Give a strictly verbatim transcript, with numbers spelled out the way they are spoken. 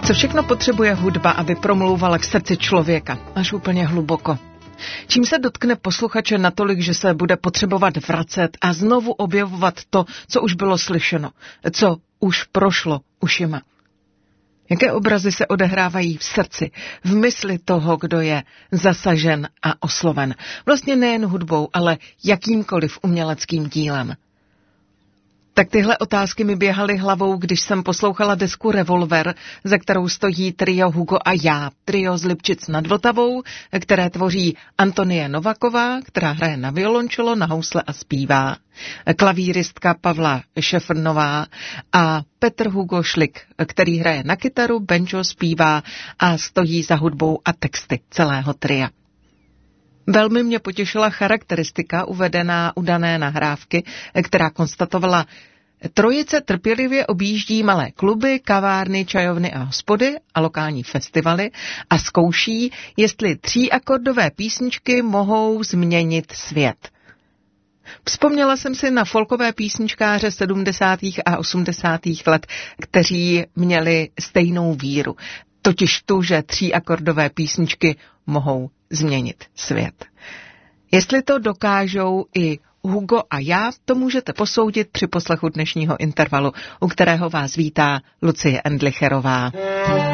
Co všechno potřebuje hudba, aby promlouvala k srdci člověka, až úplně hluboko? Čím se dotkne posluchače natolik, že se bude potřebovat vracet a znovu objevovat to, co už bylo slyšeno, co už prošlo ušima? Jaké obrazy se odehrávají v srdci, v mysli toho, kdo je zasažen a osloven? Vlastně nejen hudbou, ale jakýmkoliv uměleckým dílem. Tak tyhle otázky mi běhaly hlavou, když jsem poslouchala desku Revolver, za kterou stojí trio Hugo a já. Trio z Lipčic nad Vltavou, které tvoří Antonie Novaková, která hraje na violončelo, na housle a zpívá, klavíristka Pavla Šefrnová a Petr Hugo Šlik, který hraje na kytaru, banjo, zpívá a stojí za hudbou a texty celého tria. Velmi mě potěšila charakteristika uvedená u dané nahrávky, která konstatovala: trojice trpělivě objíždí malé kluby, kavárny, čajovny a hospody a lokální festivaly a zkouší, jestli tříakordové písničky mohou změnit svět. Vzpomněla jsem si na folkové písničkáře sedmdesátých a osmdesátých let, kteří měli stejnou víru. Totiž tu, že tříakordové písničky mohou změnit svět. Jestli to dokážou i Hugo a já, to můžete posoudit při poslechu dnešního intervalu, u kterého vás vítá Lucie Endlicherová.